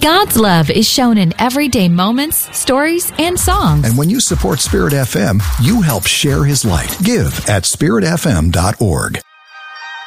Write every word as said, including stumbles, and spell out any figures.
God's love is shown in everyday moments, stories, and songs. And when you support Spirit F M, you help share His light. Give at spirit f m dot org.